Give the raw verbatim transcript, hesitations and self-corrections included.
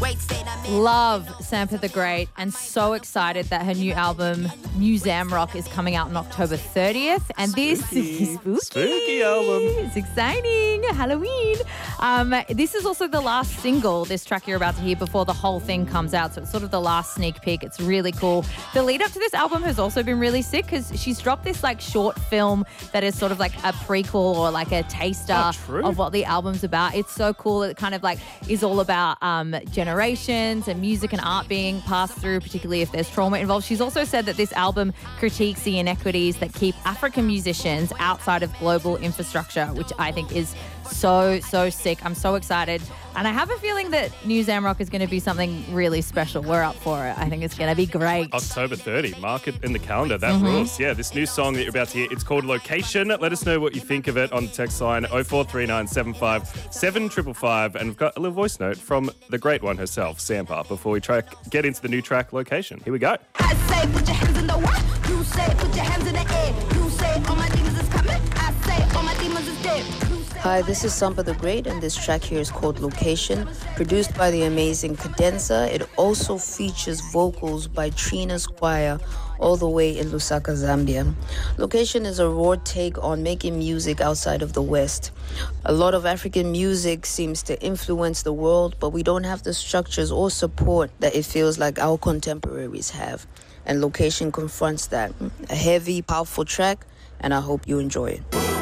Love Sampa the Great and so excited that her new album, New Zamrock, is coming out on October thirtieth. And this Spooky. is spooky. Spooky album. It's exciting. Halloween. Um, this is also the last single, this track you're about to hear, before the whole thing comes out. So it's sort of the last sneak peek. It's really cool. The lead up to this album has also been really sick because she's dropped this like short film that is sort of like a prequel or like a taster Oh, true. of what the album's about. It's so cool. It kind of like is all about um, generations and music and art being passed through, particularly if there's trauma involved. She's also said that this album critiques the inequities that keep African musicians outside of global infrastructure, which I think is so, so sick. I'm so excited. And I have a feeling that New Zamrock is going to be something really special. We're up for it. I think it's going to be great. October thirtieth. Mark it in the calendar. That Mm-hmm. rules. Yeah, this new song that you're about to hear, it's called Location. Let us know what you think of it on the text line oh four three nine seven five seven five five. And we've got a little voice note from the great one herself, Sampa, before we try get into the new track Location. Here we go. I say put your hands in the what? You say put your hands in the air. You say all my demons is coming. I say all my demons is dead. Hi, this is Sampa the Great, and this track here is called Location, produced by the amazing Cadenza. It also features vocals by Trina's Choir, all the way in Lusaka, Zambia. Location is a raw take on making music outside of the West. A lot of African music seems to influence the world, but we don't have the structures or support that it feels like our contemporaries have. And Location confronts that. A heavy, powerful track, and I hope you enjoy it.